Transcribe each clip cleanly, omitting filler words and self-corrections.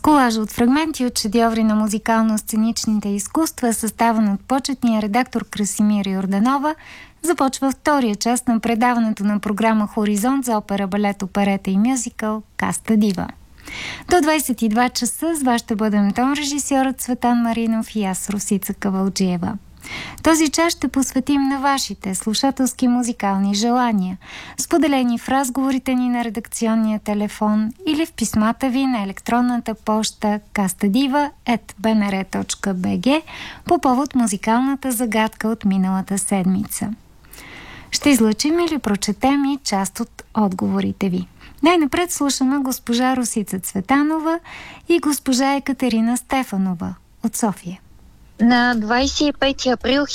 Колажа от фрагменти от шедьоври на музикално-сценичните изкуства, съставен от почетния редактор Красимира Йорданова, започва втория част на предаването на програма Хоризонт за опера, балет, оперета и мюзикъл Каста Дива. До 22 часа с вас ще бъдем тон режисьорът Цветан Маринов и аз, Росица Кавалджиева. Този час ще посветим на вашите слушателски музикални желания, споделени в разговорите ни на редакционния телефон или в писмата ви на електронната поща kastadiva@bnr.bg по повод музикалната загадка от миналата седмица. Ще излъчим или прочетем и част от отговорите ви. Най-напред слушаме госпожа Росица Цветанова и госпожа Екатерина Стефанова от София. На 25 април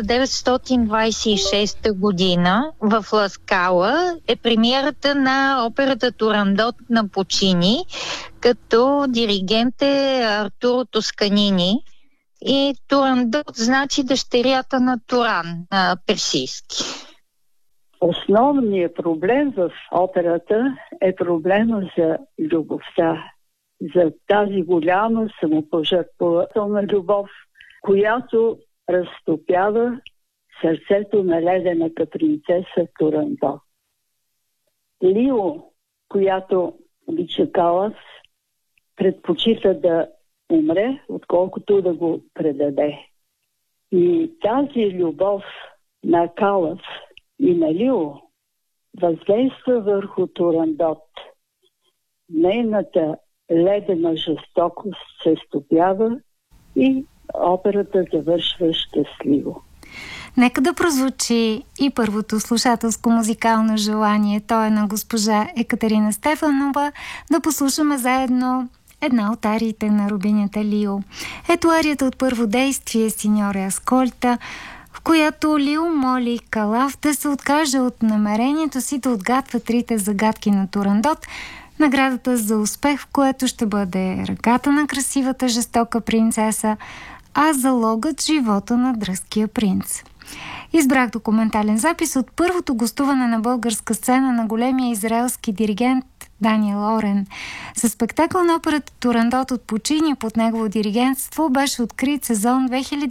1926 година в Ла Скала е премиерата на операта Турандот на Пучини, като диригент е Артуро Тосканини. И Турандот значи дъщерята на Туран на персийски. Основният проблем в операта е проблема за любовта, за тази голяма самопожертвователна любов, която разтопява сърцето на ледената принцеса Турандот. Лио, която обича Калас, предпочита да умре, отколкото да го предаде. И тази любов на Калас и на Лио въздейства върху Турандот. Нейната ледена жестокост се стопява и операта завършва щастливо. Нека да прозвучи и първото слушателско музикално желание. То е на госпожа Екатерина Стефанова. Да послушаме заедно една от ариите на Рубинята Лио. Ето арията от първо действие Синьоре Аскольта, в която Лио моли Калаф да се откаже от намерението си да отгадва трите загадки на Турандот, наградата за успех, в което ще бъде ръката на красивата жестока принцеса, а залогът живота на дръзкия принц. Избрах документален запис от първото гостуване на българска сцена на големия израелски диригент Даниел Орен. Със спектакъл на операта Турандот от Пучини под негово диригентство беше открит сезон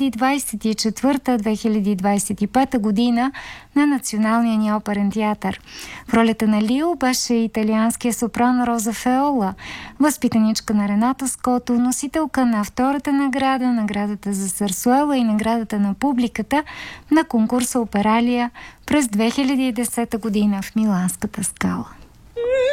2024-2025 година на Националния ни оперен театър. В ролята на Лио беше италианския сопран Роза Феола, възпитаничка на Рената Ското, носителка на втората награда, наградата за Сарсуела и наградата на публиката на конкурса Опералия през 2010 година в Миланската Скала.